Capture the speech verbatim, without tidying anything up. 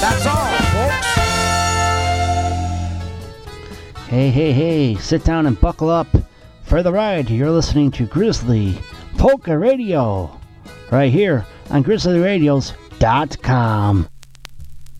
That's all, folks. Hey, hey, hey, sit down and buckle up for the ride. You're listening to Grizzly Polka Radio right here on grizzly radios dot com.